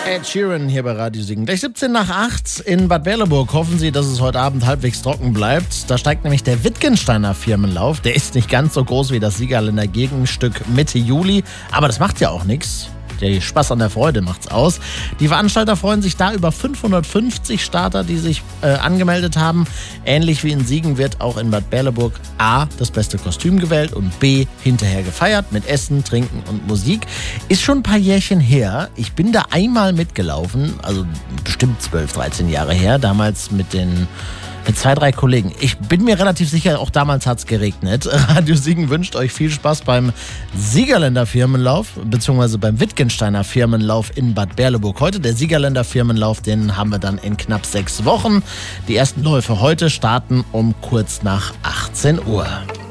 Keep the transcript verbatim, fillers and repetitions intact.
Ed Sheeran hier bei Radio Siegen. Gleich siebzehn nach acht in Bad Berleburg. Hoffen Sie, dass es heute Abend halbwegs trocken bleibt. Da steigt nämlich der Wittgensteiner Firmenlauf. Der ist nicht ganz so groß wie das Siegerländer Gegenstück Mitte Juli. Aber das macht ja auch nichts. Der Spaß an der Freude macht's aus. Die Veranstalter freuen sich da über fünfhundertfünfzig Starter, die sich äh, angemeldet haben. Ähnlich wie in Siegen wird auch in Bad Berleburg A, das beste Kostüm gewählt und B, hinterher gefeiert mit Essen, Trinken und Musik. Ist schon ein paar Jährchen her. Ich bin da einmal mitgelaufen, also bestimmt zwölf, dreizehn Jahre her, damals mit den Mit zwei, drei Kollegen. Ich bin mir relativ sicher, auch damals hat es geregnet. Radio Siegen wünscht euch viel Spaß beim Siegerländer Firmenlauf, beziehungsweise beim Wittgensteiner Firmenlauf in Bad Berleburg. Heute der Siegerländer Firmenlauf, den haben wir dann in knapp sechs Wochen. Die ersten Läufe heute starten um kurz nach achtzehn Uhr.